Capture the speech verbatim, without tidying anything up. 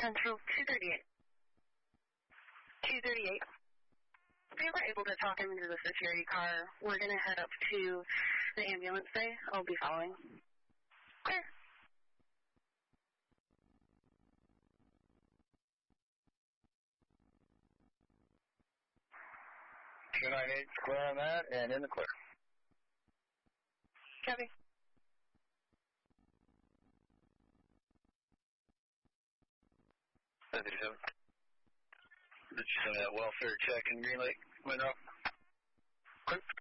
Central two thirty-eight. two thirty-eight. We were able to talk into the security car. We're going to head up to the ambulance bay. I'll be following. Clear. two ninety-eight clear on that and in the clear. Copy. fifty-seven. Did you send that welfare check in Green Lake, Monroe? Clear.